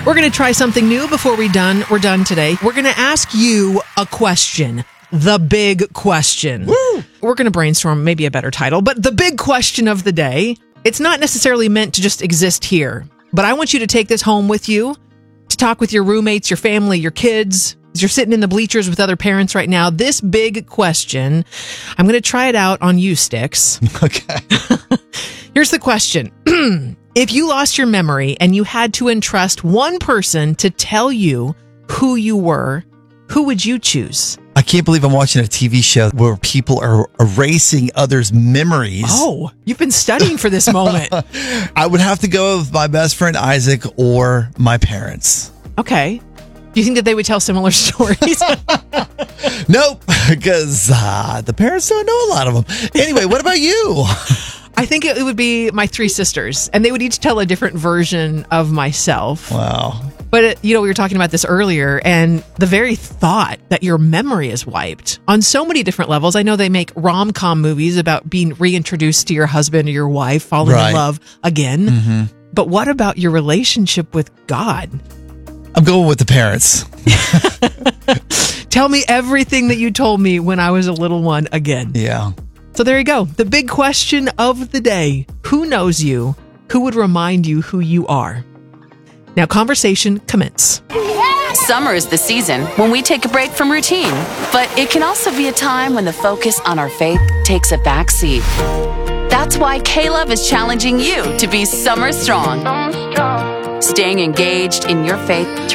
We're going to try something new before we're done today. We're going to ask you a question. The big question. Woo! We're going to brainstorm maybe a better title, but the big question of the day, it's not necessarily meant to just exist here, but I want you to take this home with you, to talk with your roommates, your family, your kids. As you're sitting in the bleachers with other parents right now, this big question, I'm going to try it out on you, Sticks. Okay. Here's the question. If you lost your memory and you had to entrust one person to tell you who you were, who would you choose? I can't believe I'm watching a TV show where people are erasing others' memories. Oh, you've been studying for this moment. I would have to go with my best friend Isaac or my parents. Okay. Do you think that they would tell similar stories? Nope, because the parents don't know a lot of them. Anyway, what about you? I think it would be my three sisters, and they would each tell a different version of myself. Wow. But, we were talking about this earlier, and the very thought that your memory is wiped on so many different levels. I know they make rom-com movies about being reintroduced to your husband or your wife, falling in love again. Mm-hmm. But what about your relationship with God? I'm going with the parents. Tell me everything that you told me when I was a little one again. Yeah. So there you go. The big question of the day. Who knows you? Who would remind you who you are? Now, conversation commence. Summer is the season when we take a break from routine, but it can also be a time when the focus on our faith takes a back seat. That's why K-Love is challenging you to be summer strong. Staying engaged in your faith through